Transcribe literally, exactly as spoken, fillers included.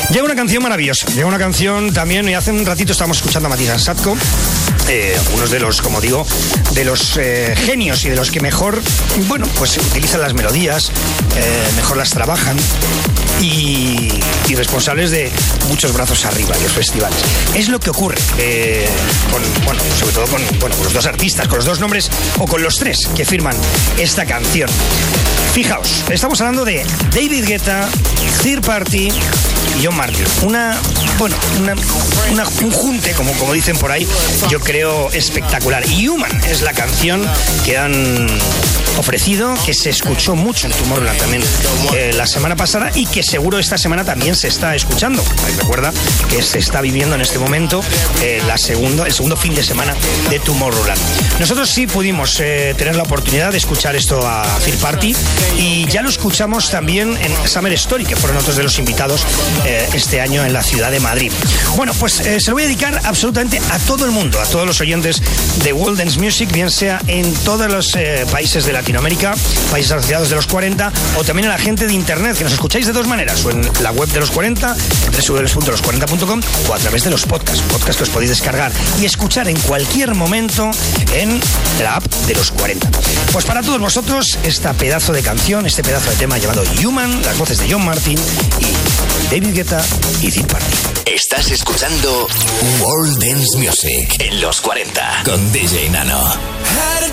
Llega una canción maravillosa, llega una canción también, y hace un ratito estábamos escuchando a Matías Ansatko, eh, unos de los, como digo, de los eh, genios y de los que mejor, bueno, pues utilizan las melodías, eh, mejor las trabajan y, y responsables de muchos brazos arriba en los festivales. Es lo que ocurre eh, con, bueno, sobre todo con, bueno, con los dos artistas, con los dos nombres o con los tres que firman esta canción. Fijaos, estamos hablando de David Guetta, Third Party y John Martin. Una, bueno, una, una, un junte, como, como dicen por ahí, yo creo espectacular. Y Human es la canción que han ofrecido, que se escuchó mucho en Tomorrowland también eh, la semana pasada y que seguro esta semana también se está escuchando. Recuerda que se está viviendo en este momento eh, la segundo, el segundo fin de semana de Tomorrowland. Nosotros sí pudimos eh, tener la oportunidad de escuchar esto a Third Party y ya lo escuchamos también en Summer Story, que fueron otros de los invitados eh, este año en la ciudad de Madrid. Bueno, pues eh, se lo voy a dedicar absolutamente a todo el mundo, a todos los oyentes de World Dance Music, bien sea en todos los eh, países de Latinoamérica, países asociados de los cuarenta, o también a la gente de internet, que nos escucháis de dos maneras, o en la web de los cuarenta, en doble u doble u doble u punto los cuarenta punto com, o a través de los podcasts, podcasts que os podéis descargar y escuchar en cualquier momento en la app de los cuarenta. Pues para todos vosotros, esta pedazo de canción, este pedazo de tema llamado Human, las voces de John Martin y David Guetta y Third Party. Estás escuchando World Dance Music en los cuarenta con D J Nano.